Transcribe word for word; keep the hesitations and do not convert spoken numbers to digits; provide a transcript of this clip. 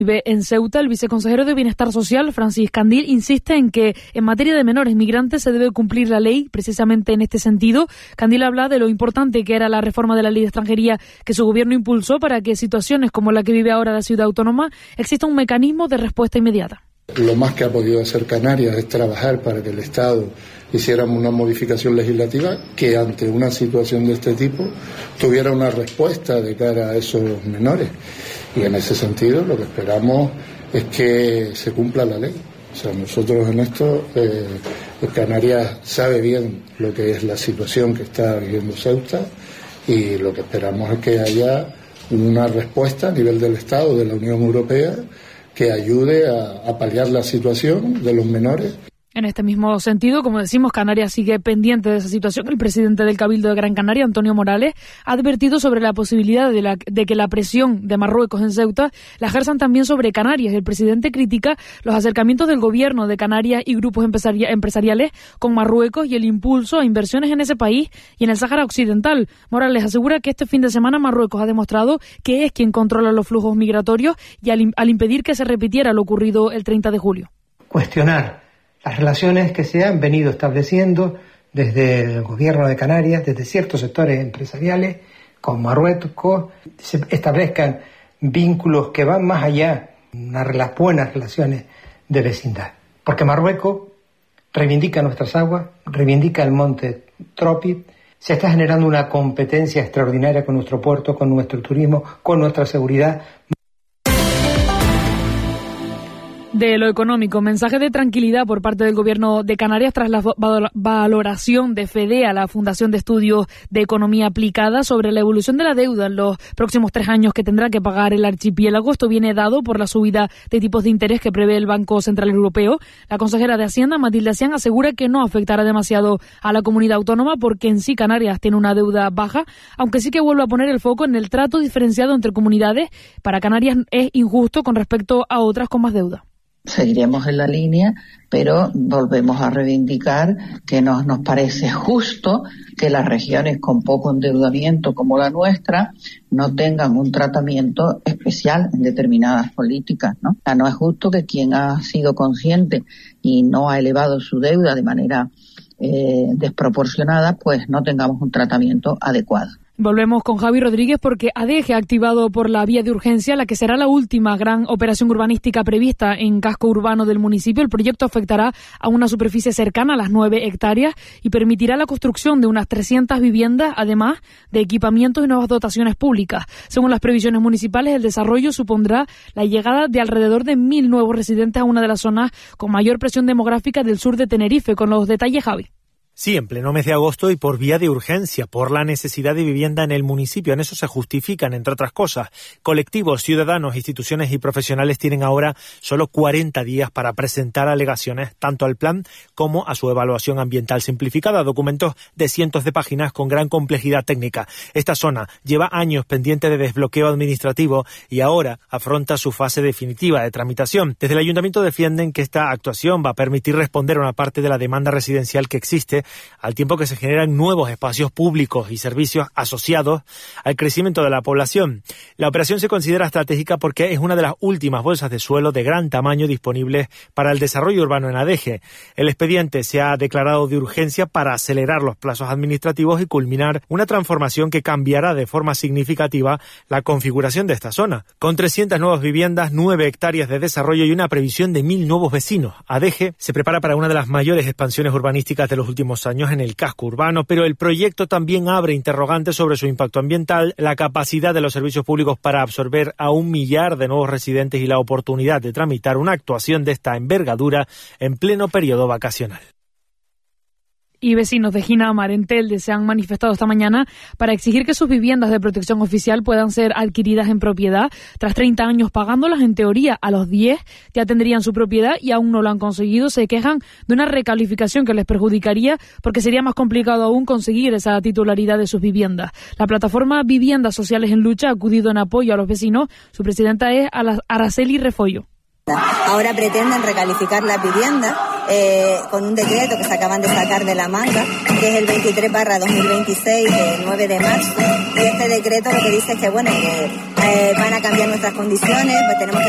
En Ceuta, el viceconsejero de Bienestar Social, Francis Candil, insiste en que en materia de menores migrantes se debe cumplir la ley precisamente en este sentido. Candil habla de lo importante que era la reforma de la ley de extranjería que su gobierno impulsó para que situaciones como la que vive ahora la ciudad autónoma exista un mecanismo de respuesta inmediata. Lo más que ha podido hacer Canarias es trabajar para que el Estado hiciera una modificación legislativa que ante una situación de este tipo tuviera una respuesta de cara a esos menores. Y en ese sentido lo que esperamos es que se cumpla la ley. O sea, nosotros en esto, eh, Canarias sabe bien lo que es la situación que está viviendo Ceuta y lo que esperamos es que haya una respuesta a nivel del Estado, de la Unión Europea, que ayude a, a paliar la situación de los menores. En este mismo sentido, como decimos, Canarias sigue pendiente de esa situación. El presidente del Cabildo de Gran Canaria, Antonio Morales, ha advertido sobre la posibilidad de, la, de que la presión de Marruecos en Ceuta la ejerzan también sobre Canarias. El presidente critica los acercamientos del gobierno de Canarias y grupos empresaria, empresariales con Marruecos y el impulso a inversiones en ese país y en el Sáhara Occidental. Morales asegura que este fin de semana Marruecos ha demostrado que es quien controla los flujos migratorios y al, al impedir que se repitiera lo ocurrido el treinta de julio. Cuestionar las relaciones que se han venido estableciendo desde el gobierno de Canarias, desde ciertos sectores empresariales con Marruecos, se establezcan vínculos que van más allá de las buenas relaciones de vecindad. Porque Marruecos reivindica nuestras aguas, reivindica el monte Tropi, se está generando una competencia extraordinaria con nuestro puerto, con nuestro turismo, con nuestra seguridad. De lo económico, mensaje de tranquilidad por parte del Gobierno de Canarias tras la valoración de FEDEA, la Fundación de Estudios de Economía Aplicada, sobre la evolución de la deuda en los próximos tres años que tendrá que pagar el archipiélago. Esto viene dado por la subida de tipos de interés que prevé el Banco Central Europeo. La consejera de Hacienda, Matilde Asián, asegura que no afectará demasiado a la comunidad autónoma porque en sí Canarias tiene una deuda baja, aunque sí que vuelve a poner el foco en el trato diferenciado entre comunidades. Para Canarias es injusto con respecto a otras con más deuda. Seguiremos en la línea, pero volvemos a reivindicar que nos, nos parece justo que las regiones con poco endeudamiento como la nuestra no tengan un tratamiento especial en determinadas políticas, ¿no? O sea, no es justo que quien ha sido consciente y no ha elevado su deuda de manera eh, desproporcionada, pues no tengamos un tratamiento adecuado. Volvemos con Javi Rodríguez porque ADEGE ha activado por la vía de urgencia la que será la última gran operación urbanística prevista en casco urbano del municipio. El proyecto afectará a una superficie cercana a las nueve hectáreas y permitirá la construcción de unas trescientas viviendas, además de equipamientos y nuevas dotaciones públicas. Según las previsiones municipales, el desarrollo supondrá la llegada de alrededor de mil nuevos residentes a una de las zonas con mayor presión demográfica del sur de Tenerife. Con los detalles, Javi. Sí, en pleno mes de agosto y por vía de urgencia, por la necesidad de vivienda en el municipio. En eso se justifican, entre otras cosas. Colectivos, ciudadanos, instituciones y profesionales tienen ahora solo cuarenta días para presentar alegaciones tanto al plan como a su evaluación ambiental simplificada, documentos de cientos de páginas con gran complejidad técnica. Esta zona lleva años pendiente de desbloqueo administrativo y ahora afronta su fase definitiva de tramitación. Desde el ayuntamiento defienden que esta actuación va a permitir responder a una parte de la demanda residencial que existe, al tiempo que se generan nuevos espacios públicos y servicios asociados al crecimiento de la población. La operación se considera estratégica porque es una de las últimas bolsas de suelo de gran tamaño disponibles para el desarrollo urbano en ADEGE. El expediente se ha declarado de urgencia para acelerar los plazos administrativos y culminar una transformación que cambiará de forma significativa la configuración de esta zona. Con trescientas nuevas viviendas, nueve hectáreas de desarrollo y una previsión de mil nuevos vecinos, ADEGE se prepara para una de las mayores expansiones urbanísticas de los últimos años en el casco urbano, pero el proyecto también abre interrogantes sobre su impacto ambiental, la capacidad de los servicios públicos para absorber a un millar de nuevos residentes y la oportunidad de tramitar una actuación de esta envergadura en pleno periodo vacacional. Y vecinos de Ginamar, en Telde, se han manifestado esta mañana para exigir que sus viviendas de protección oficial puedan ser adquiridas en propiedad. Tras treinta años pagándolas, en teoría, a los diez ya tendrían su propiedad y aún no lo han conseguido. Se quejan de una recalificación que les perjudicaría porque sería más complicado aún conseguir esa titularidad de sus viviendas. La plataforma Viviendas Sociales en Lucha ha acudido en apoyo a los vecinos. Su presidenta es Araceli Refollo. Ahora pretenden recalificar las viviendas eh, con un decreto que se acaban de sacar de la manga, que es el veintitrés barra dos mil veintiséis del nueve de marzo, y este decreto lo que dice es que bueno que eh, van a cambiar nuestras condiciones, pues tenemos que